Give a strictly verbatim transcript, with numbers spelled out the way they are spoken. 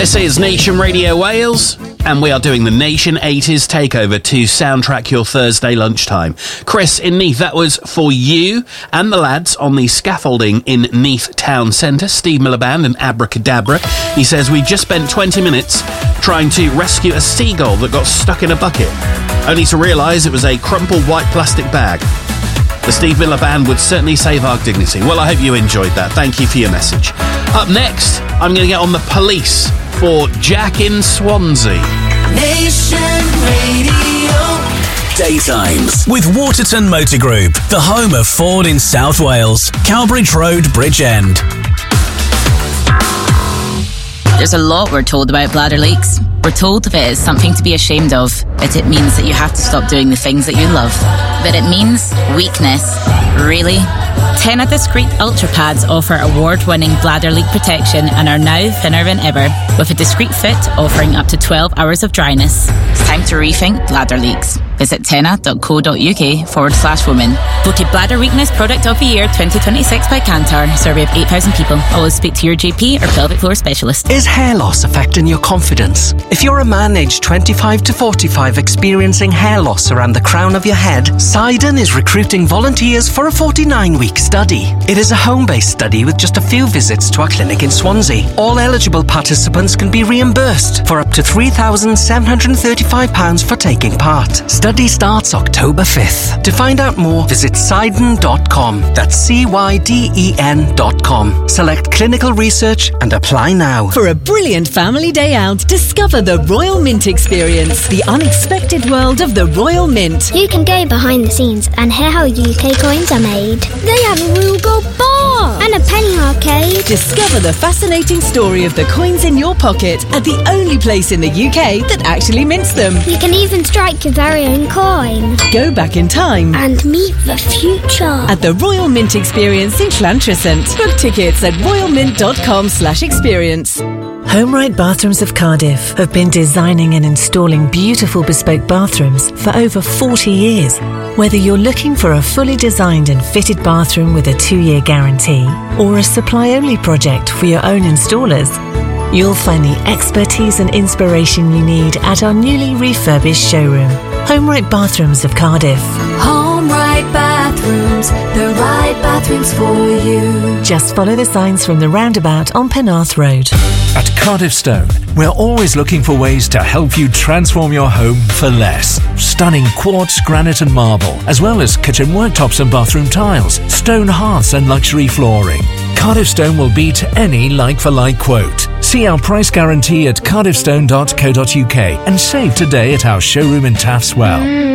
This is Nation Radio Wales, and we are doing the Nation eighties takeover to soundtrack your Thursday lunchtime. Chris in Neath, that was for you and the lads on the scaffolding in Neath Town Centre, Steve Miller Band and Abracadabra. He says, we just spent twenty minutes trying to rescue a seagull that got stuck in a bucket, only to realise it was a crumpled white plastic bag. The Steve Miller Band would certainly save our dignity. Well, I hope you enjoyed that. Thank you for your message. Up next, I'm going to get on the police for Jack in Swansea. Nation Radio. Daytimes with Waterton Motor Group, the home of Ford in South Wales. Cowbridge Road, Bridgend. There's a lot we're told about bladder leaks. We're told if it is something to be ashamed of, that it means that you have to stop doing the things that you love. But it means weakness. Really? Tena Discreet Ultra Pads offer award-winning bladder leak protection and are now thinner than ever, with a discreet fit offering up to twelve hours of dryness. It's time to rethink bladder leaks. Visit tena.co.uk forward slash women. Voted Bladder Weakness Product of the Year twenty twenty-six by Kantar. Survey of eight thousand people. Always speak to your G P or pelvic floor specialist. Is hair loss affecting your confidence? If you're a man aged twenty-five to forty-five experiencing hair loss around the crown of your head, Sidon is recruiting volunteers for a forty-nine week study. It is a home-based study with just a few visits to our clinic in Swansea. All eligible participants can be reimbursed for up to three thousand seven hundred thirty-five pounds for taking part. Study starts October fifth. To find out more, visit Sidon dot com. That's C Y D E N dot com. Select clinical research and apply now. For a brilliant family day out, discover the Royal Mint experience, the unexpected world of the Royal Mint. You can go behind the scenes and hear how U K coins are made. They have a real gold bar and a penny arcade. Discover the fascinating story of the coins in your pocket at the only place in the U K that actually mints them. You can even strike your very own coin. Go back in time and meet the future at the Royal Mint experience in Llantrisant. Book tickets at royalmint.com slash experience. HomeRight Bathrooms of Cardiff have been designing and installing beautiful bespoke bathrooms for over forty years. Whether you're looking for a fully designed and fitted bathroom with a two-year guarantee or a supply-only project for your own installers, you'll find the expertise and inspiration you need at our newly refurbished showroom. HomeRight Bathrooms of Cardiff. HomeRight Bathrooms, the right bathrooms for you. Just follow the signs from the roundabout on Penarth Road. At Cardiff Stone, we're always looking for ways to help you transform your home for less. Stunning quartz, granite and marble, as well as kitchen worktops and bathroom tiles, stone hearths and luxury flooring. Cardiff Stone will beat any like-for-like quote. See our price guarantee at cardiff stone dot co dot uk and save today at our showroom in Taffs Well.